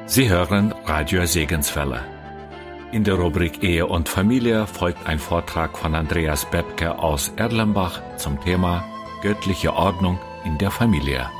Sie hören Radio Segenswelle. In der Rubrik Ehe und Familie folgt ein Vortrag von Andreas Bebke aus Erlenbach zum Thema Göttliche Ordnung in der Familie.